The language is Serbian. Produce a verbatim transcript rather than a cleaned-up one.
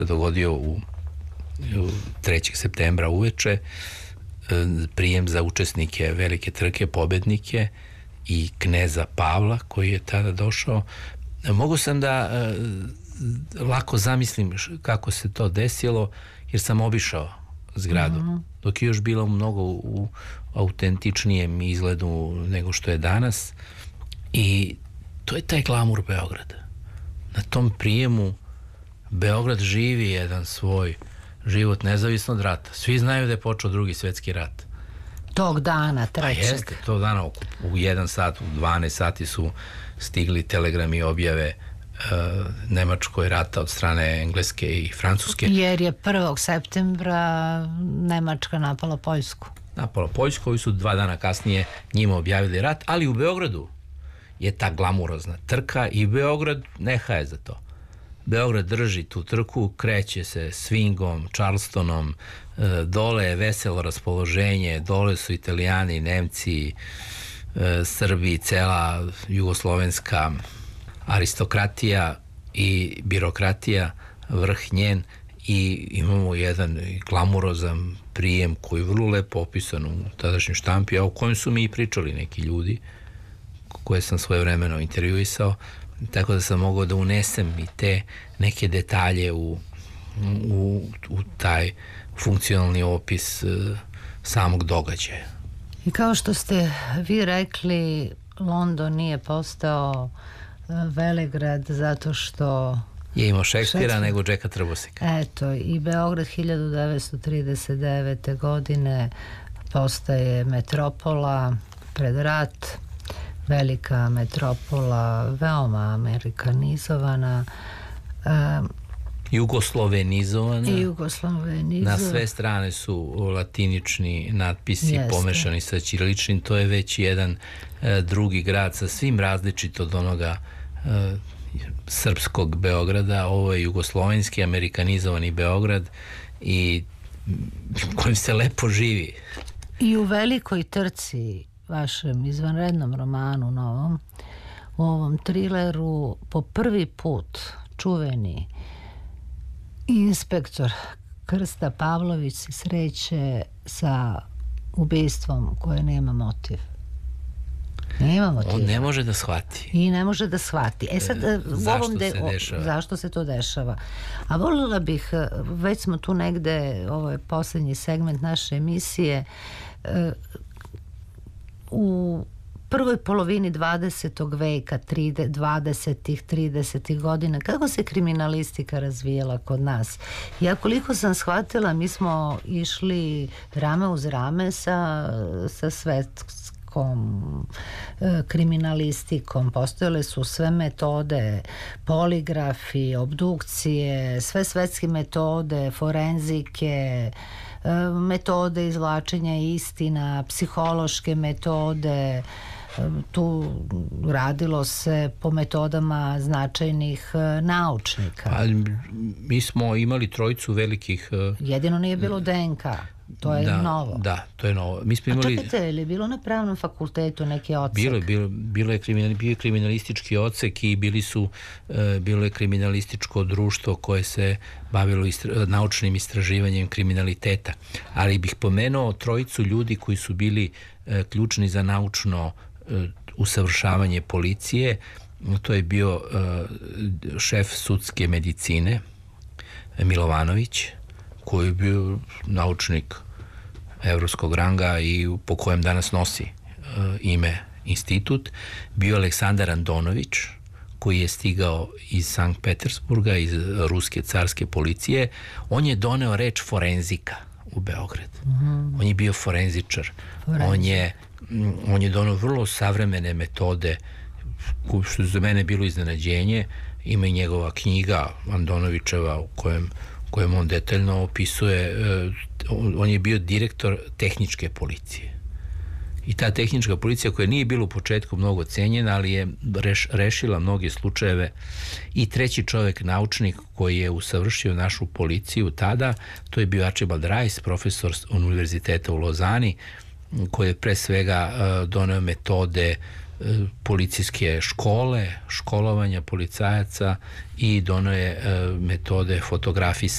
dogodio u, u trećeg septembra uveče, prijem za učesnike velike trke, pobednike i kneza Pavla koji je tada došao. Mogu sam da uh, lako zamislim kako se to desilo, jer sam obišao zgradu, mm-hmm. dok je još bilo mnogo u autentičnijem izgledu nego što je danas, i to je taj glamur Beograda. Na tom prijemu Beograd živi jedan svoj život nezavisno od rata. Svi znaju da je počeo drugi svetski rat. Tog dana, trećeg. A jeste, tog dana u jedan sat, u dvanaest sati su stigli telegrami i objave uh, Nemačkoj rata od strane Engleske i Francuske. Jer je prvog septembra Nemačka napala Poljsku. Napala Poljsku, koji su dva dana kasnije njima objavili rat, ali u Beogradu je ta glamurozna trka i Beograd ne haje za to. Beograd drži tu trku, kreće se swingom, Charlestonom, dole je veselo raspoloženje, dole su Italijani, Nemci, Srbi, cela jugoslovenska aristokratija i birokratija, vrh njen, i imamo jedan glamurozan prijem koji je vrlo lepo opisan u tadašnjoj štampi, a o kojem su mi i pričali neki ljudi koje sam svojevremeno intervjuisao, tako da sam mogao da unesem i te neke detalje u, u, u taj funkcionalni opis uh, samog događaja. I kao što ste vi rekli, London nije postao uh, velegrad zato što je imao Šekspira nego Džeka Trbosika. Eto, i Beograd hiljadu devetsto trideset devete. godine postaje metropola pred rat, velika metropola, veoma amerikanizovana, um, jugoslovenizovana. Jugoslovenizovana. Na sve strane su latinični natpisi. Jeste. Pomešani sa ćiriličnim. To je već jedan e, drugi grad, sa svim različito od onoga e, srpskog Beograda. Ovo je jugoslovenski, amerikanizovani Beograd, i kojim se lepo živi. I u velikoj trci, vašem izvanrednom romanu novom, u ovom trileru, po prvi put čuveni inspektor Krsta Pavlović se sreće sa ubistvom koje nema motiv. Nema motiva. On ne može da shvati. I ne može da shvati. E sad, e, zašto ovom de, se dešava? O, zašto se to dešava? A voljela bih, već smo tu negde, ovo je posljednji segment naše emisije, u prvoj polovini dvadesetog veka, dvadesetih, tridesetih godina, kako se kriminalistika razvijela kod nas? Ja koliko sam shvatila, mi smo išli rame uz rame sa, sa svetskom e, kriminalistikom. Postojale su sve metode, poligrafi, obdukcije, sve svetske metode, forenzike, metode izvlačenja istina, psihološke metode. Tu radilo se po metodama značajnih naučnika. Pa, mi smo imali trojicu velikih... Jedino nije bilo D N K. To je da, novo. Da, to je novo. Mi smo imali... A čekajte, je li bilo na pravnom fakultetu neki odsek? Bilo je, bilo, bilo je kriminal, bio je kriminalistički odsek i bili su, uh, bilo je kriminalističko društvo koje se bavilo istra, naučnim istraživanjem kriminaliteta. Ali bih pomenuo trojicu ljudi koji su bili uh, ključni za naučno uh, usavršavanje policije. To je bio uh, šef sudske medicine Milovanović, koji je bio naučnik evropskog ranga i po kojem danas nosi uh, ime institut. Bio Aleksandar Andonović, koji je stigao iz Sankt Petersburga, iz ruske carske policije. On je doneo reč forenzika u Beograd. Mm-hmm. On je bio forenzičar. Forenzi. On je, on je doneo vrlo savremene metode, što je za mene bilo iznenađenje. Ima i njegova knjiga Andonovićeva u kojem kojem on detaljno opisuje. On je bio direktor tehničke policije. I ta tehnička policija, koja nije bila u početku mnogo cenjena, ali je reš, rešila mnoge slučajeve. I treći čovjek, naučnik, koji je usavršio našu policiju tada, to je bio Archibald Rice, profesor univerziteta u Lozani, koji je pre svega doneo metode policijske škole, školovanja policajaca, i doneo je metode fotografisanja